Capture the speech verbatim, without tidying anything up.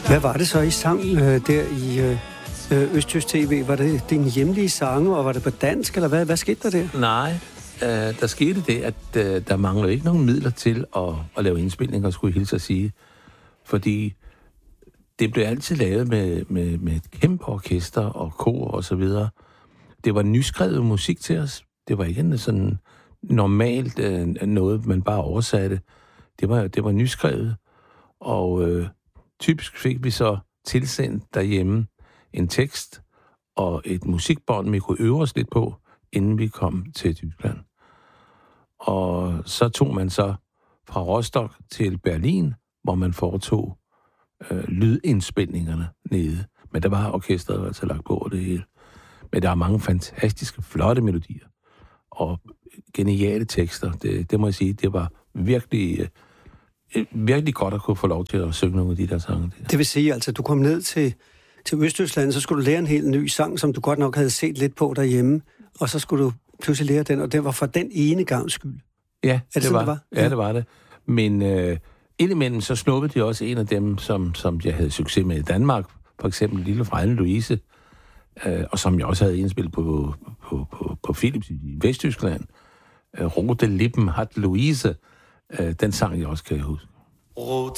Hvad var det så, I sang øh, der i øh, Østjysk T V? Var det din hjemlige sange, og var det på dansk, eller hvad, hvad skete der der? Nej, øh, der skete det, at øh, der manglede ikke nogen midler til at, at lave indspilninger, skulle jeg hilse at sige. Fordi det blev altid lavet med, med, med et kæmpe orkester og kor og så videre. Det var nyskrevet musik til os. Det var ikke sådan normalt øh, noget, man bare oversatte. Det var, det var nyskrevet. Og øh, typisk fik vi så tilsendt derhjemme en tekst og et musikbånd, vi kunne øve os lidt på, inden vi kom til Tyskland. Og så tog man så fra Rostock til Berlin, hvor man foretog øh, lydindspilningerne nede. Men der var orkestret altså lagt på det hele. Men der er mange fantastiske, flotte melodier og geniale tekster. Det, det må jeg sige, det var virkelig... Øh, virkelig godt at kunne få lov til at synge nogle af de der sange. Der. Det vil sige, altså, du kom ned til, til Østtyskland, så skulle du lære en helt ny sang, som du godt nok havde set lidt på derhjemme, og så skulle du pludselig lære den, og det var for den ene gangs skyld. Ja, er det, det, sådan, var, det var. Ja, det var det. Men øh, indimellem så snuppede de også en af dem, som, som jeg havde succes med i Danmark, for eksempel Lille Frejne Louise, øh, og som jeg også havde indspillet på, på, på, på Philips i Vesttyskland. Øh, Rote Lippen hat Louise, øh, den sang jeg også, kan jeg huske.